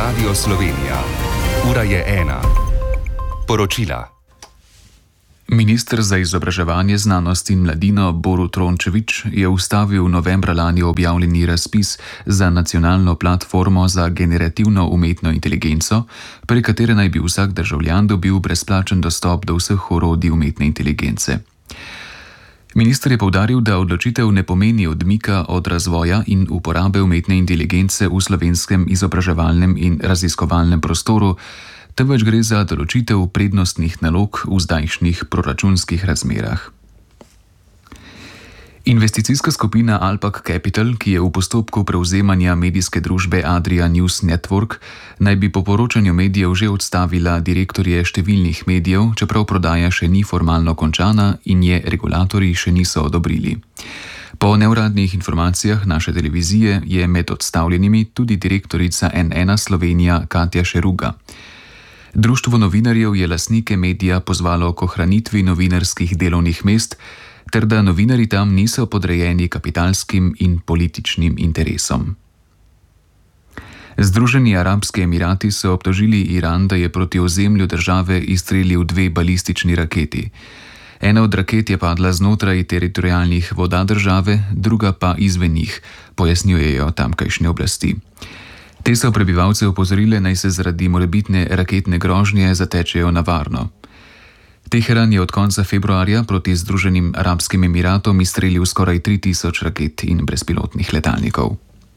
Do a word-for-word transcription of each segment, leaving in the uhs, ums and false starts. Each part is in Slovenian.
Radio Slovenija. Ura je ena. Poročila. Minister za izobraževanje, znanost in mladino Borut Rončević je ustavil novembra lani objavljeni razpis za nacionalno platformo za generativno umetno inteligenco, prek katere naj bi vsak državljan dobil brezplačen dostop do vseh orodij umetne inteligence. Minister je poudaril, da odločitev ne pomeni odmika od razvoja in uporabe umetne inteligence v slovenskem izobraževalnem in raziskovalnem prostoru, temveč gre za določitev prednostnih nalog v zdajšnjih proračunskih razmerah. Investicijska skupina Alpak Capital, ki je v postopku prevzemanja medijske družbe Adria News Network, naj bi po poročanju medijev že odstavila direktorje številnih medijev, čeprav prodaja še ni formalno končana in je regulatorji še niso odobrili. Po neuradnih informacijah naše televizije je med odstavljenimi tudi direktorica N ena Slovenija Katja Šeruga. Društvo novinarjev je lastnike medija pozvalo k ohranitvi novinarskih delovnih mest, ter da novinarji tam niso podrejeni kapitalskim in političnim interesom. Združeni arabski emirati so obtožili Iran, da je proti ozemlju države izstrelil dve balistični raketi. Ena od raket je padla znotraj teritorialnih voda države, druga pa izven njih, pojasnjujejo tamkajšnje oblasti. Te so prebivalce opozorile, naj se zaradi morebitne raketne grožnje zatečejo na varno. Teheran je od konca februarja proti Združenim arabskim emiratom izstrelil skoraj tri tisoč raket in brezpilotnih letalnikov.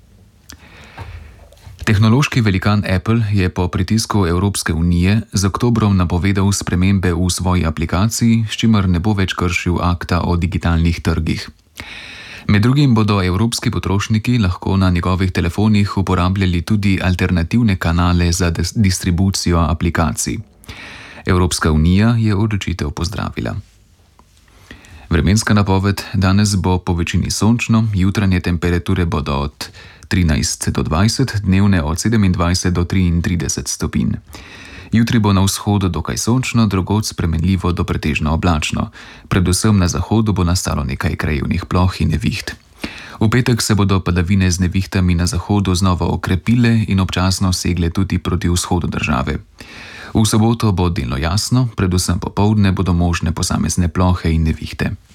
Tehnološki velikan Apple je po pritisku Evropske unije z oktobrom napovedal spremembe v svoji aplikaciji, s čimer ne bo več kršil akta o digitalnih trgih. Med drugim bodo evropski potrošniki lahko na njegovih telefonih uporabljali tudi alternativne kanale za distribucijo aplikacij. Evropska unija je odločitev pozdravila. Vremenska napoved: danes bo po večini sončno, jutranje temperature bodo od trinajst do dvajset, dnevne od sedemindvajset do triintrideset stopinj. Jutri bo na vzhodu dokaj sončno, drugod spremenljivo do pretežno oblačno. Predvsem na zahodu bo nastalo nekaj krajevnih ploh in neviht. V petek se bodo padavine z nevihtami na zahodu znova okrepile in občasno segle tudi proti vzhodu države. V soboto bo delno jasno, predvsem popoldne bodo možne posamezne plohe in nevihte.